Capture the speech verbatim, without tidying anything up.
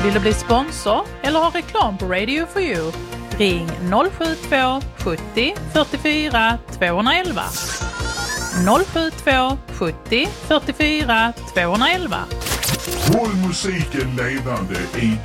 Vill du bli sponsor eller ha reklam på Radio for You? Ring noll sju två sjuttio fyrtiofyra tvåhundraelva. noll sju två sjuttio fyrtiofyra tvåhundraelva. Håll musiken levande i